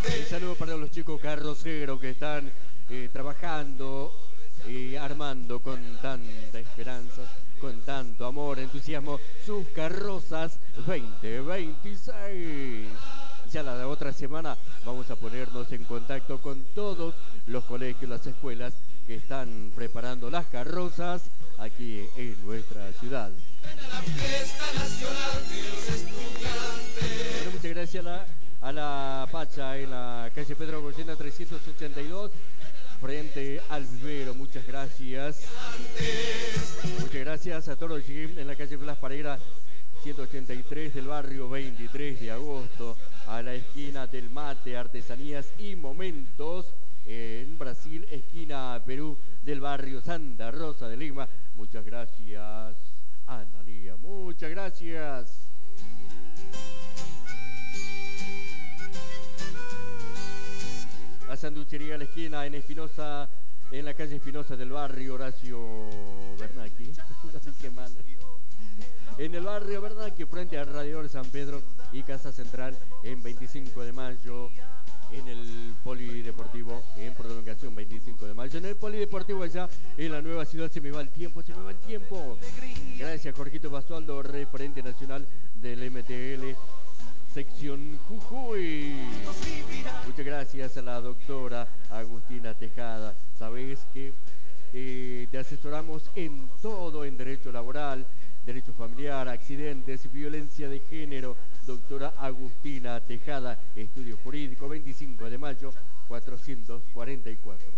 Un saludo para los chicos carroceros que están trabajando y armando con tanta esperanza, con tanto amor, entusiasmo, sus carrozas 2026. Ya la otra semana vamos a ponernos en contacto con todos los colegios, las escuelas que están preparando las carrozas aquí en nuestra ciudad. Bueno, muchas gracias a la Pacha en la calle Pedro Goyena 382 frente al vivero. Muchas gracias. Muchas gracias a Toro Gym en la calle Blas Pareira 183 del barrio 23 de agosto, a la esquina del Mate, Artesanías y Momentos en Brasil, esquina Perú del barrio Santa Rosa de Lima. Muchas gracias, Analía. Muchas gracias. La sanduchería a la esquina en Espinosa, en la calle Espinosa del barrio Horacio Bernacchi. Qué mal. En el barrio Bernacchi, frente al Radiador San Pedro y Casa Central en 25 de mayo. En el Polideportivo, en prolongación 25 de mayo. En el Polideportivo allá en la nueva ciudad. Se me va el tiempo, se me va el tiempo. Gracias, Jorgito Basualdo, referente nacional del MTL, sección Jujuy. Muchas gracias a la doctora Agustina Tejada. Sabés que te asesoramos en todo, en derecho laboral, derecho familiar, accidentes, violencia de género. Doctora Agustina Tejada, Estudio Jurídico, 25 de mayo, 444.